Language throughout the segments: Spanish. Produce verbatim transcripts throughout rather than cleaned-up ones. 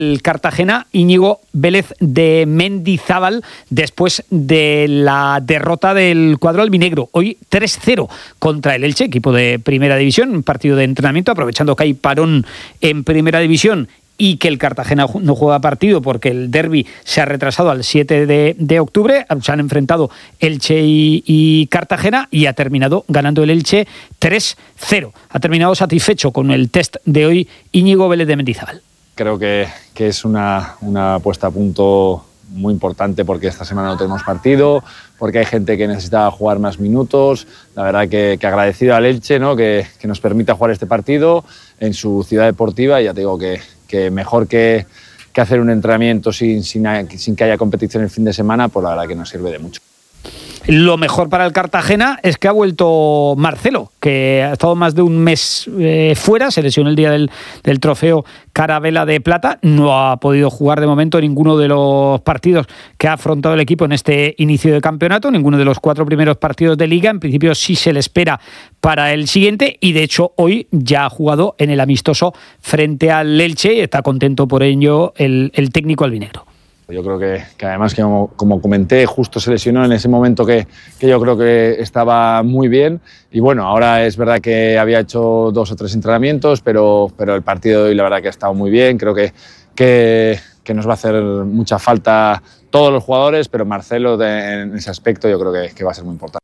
El Cartagena, Íñigo Vélez de Mendizábal, después de la derrota del cuadro albinegro. Hoy tres cero contra el Elche, equipo de Primera División, un partido de entrenamiento, aprovechando que hay parón en Primera División y que el Cartagena no juega partido porque el derbi se ha retrasado al siete de octubre. Se han enfrentado Elche y, y Cartagena y ha terminado ganando el Elche tres cero. Ha terminado satisfecho con el test de hoy Íñigo Vélez de Mendizábal. Creo que, que es una, una puesta a punto muy importante porque esta semana no tenemos partido, porque hay gente que necesita jugar más minutos. La verdad que, que agradecido al Elche, ¿no? que, que nos permita jugar este partido en su ciudad deportiva, y ya te digo que, que mejor que, que hacer un entrenamiento sin, sin, sin que haya competición el fin de semana, pues la verdad que nos sirve de mucho. Lo mejor para el Cartagena es que ha vuelto Marcelo, que ha estado más de un mes eh, fuera, se lesionó el día del, del trofeo Carabela de Plata, no ha podido jugar de momento ninguno de los partidos que ha afrontado el equipo en este inicio de campeonato, ninguno de los cuatro primeros partidos de Liga. En principio sí se le espera para el siguiente, y de hecho hoy ya ha jugado en el amistoso frente al Elche y está contento por ello el, el técnico albinegro. Yo creo que, que además, que como, como comenté, justo se lesionó en ese momento que, que yo creo que estaba muy bien. Y bueno, ahora es verdad que había hecho dos o tres entrenamientos, pero, pero el partido de hoy la verdad que ha estado muy bien. Creo que, que, que nos va a hacer mucha falta todos los jugadores, pero Marcelo de, en ese aspecto yo creo que, que va a ser muy importante.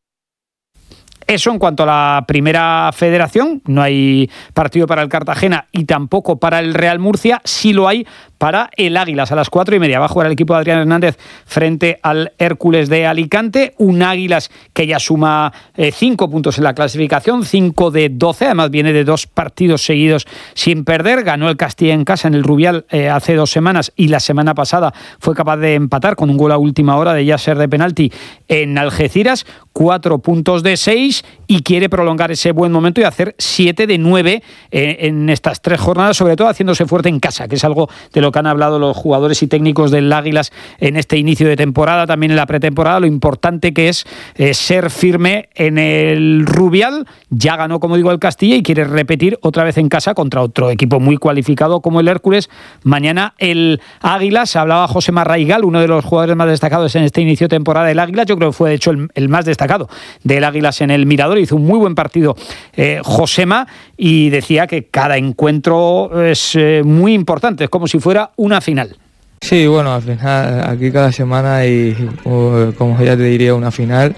Eso en cuanto a la Primera Federación. No hay partido para el Cartagena y tampoco para el Real Murcia. Sí lo hay para el Águilas a las cuatro y media. Va a jugar el equipo de Adrián Hernández frente al Hércules de Alicante. Un Águilas que ya suma eh, cinco puntos en la clasificación, cinco de doce. Además viene de dos partidos seguidos sin perder. Ganó el Castilla en casa en el Rubial eh, hace dos semanas, y la semana pasada fue capaz de empatar con un gol a última hora de Yasser de penalti en Algeciras. Cuatro puntos de seis y quiere prolongar ese buen momento y hacer siete de nueve eh, en estas tres jornadas, sobre todo haciéndose fuerte en casa, que es algo de lo que han hablado los jugadores y técnicos del Águilas en este inicio de temporada, también en la pretemporada, lo importante que es eh, ser firme en el Rubial. Ya ganó, como digo, el Castilla y quiere repetir otra vez en casa contra otro equipo muy cualificado como el Hércules. Mañana el Águilas, hablaba José Marraigal, uno de los jugadores más destacados en este inicio de temporada del Águilas. Yo creo que fue de hecho el, el más destacado del Águilas en el Mirador. Hizo un muy buen partido eh, Josema, y decía que cada encuentro es eh, muy importante, es como si fuera una final. Sí, bueno, al final aquí cada semana hay, como ya te diría, una final.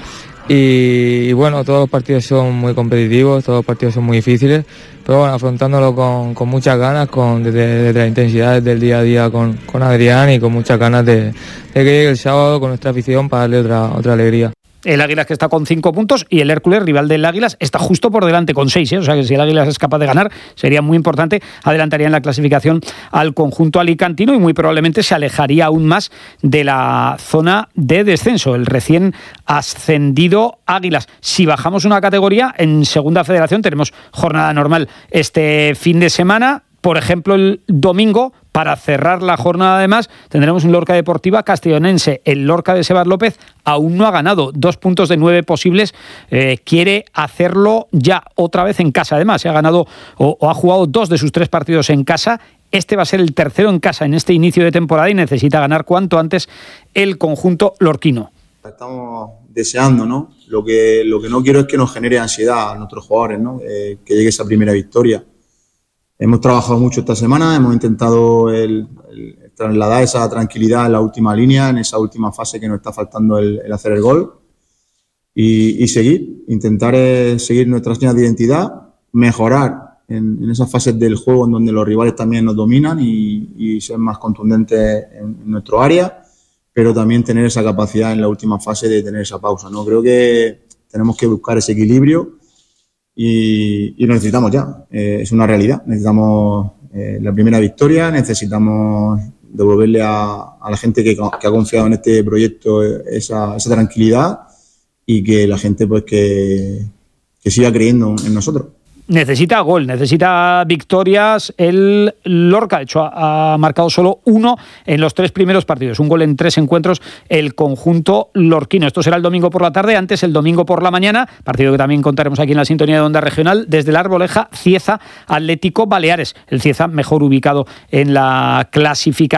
Y, y bueno, todos los partidos son muy competitivos, todos los partidos son muy difíciles, pero bueno, afrontándolo con, con muchas ganas, con desde, desde la intensidad del día a día con, con Adrián, y con muchas ganas de, de que llegue el sábado con nuestra afición para darle otra, otra alegría. El Águilas, que está con cinco puntos, y el Hércules, rival del Águilas, está justo por delante con seis, ¿eh? O sea que si el Águilas es capaz de ganar sería muy importante, adelantaría en la clasificación al conjunto alicantino y muy probablemente se alejaría aún más de la zona de descenso, el recién ascendido Águilas. Si bajamos una categoría, en Segunda Federación tenemos jornada normal este fin de semana. Por ejemplo, el domingo, para cerrar la jornada, además, tendremos un Lorca Deportiva Castellonense. El Lorca de Sebas López aún no ha ganado, dos puntos de nueve posibles, eh, quiere hacerlo ya otra vez en casa. Además, se ha ganado o, o ha jugado dos de sus tres partidos en casa. Este va a ser el tercero en casa en este inicio de temporada y necesita ganar cuanto antes el conjunto lorquino. Estamos deseando, ¿no? Lo que, lo que no quiero es que nos genere ansiedad a nuestros jugadores, ¿no? Eh, que llegue esa primera victoria. Hemos trabajado mucho esta semana, hemos intentado el, el trasladar esa tranquilidad en la última línea, en esa última fase que nos está faltando el, el hacer el gol, y, y seguir, intentar eh, seguir nuestra señal de identidad, mejorar en, en esas fases del juego en donde los rivales también nos dominan y, y ser más contundentes en, en nuestro área, pero también tener esa capacidad en la última fase de tener esa pausa, ¿no? Creo que tenemos que buscar ese equilibrio. Y, y lo necesitamos ya, eh, es una realidad. Necesitamos eh, la primera victoria, necesitamos devolverle a, a la gente que, que ha confiado en este proyecto esa, esa tranquilidad, y que la gente pues que, que siga creyendo en nosotros. necesita gol, necesita victorias. El Lorca, de hecho, ha, ha marcado solo uno en los tres primeros partidos, un gol en tres encuentros el conjunto lorquino. Esto será el domingo por la tarde, antes el domingo por la mañana, partido que también contaremos aquí en la sintonía de Onda Regional, desde la Arboleja, Cieza Atlético Baleares. El Cieza mejor ubicado en la clasificación.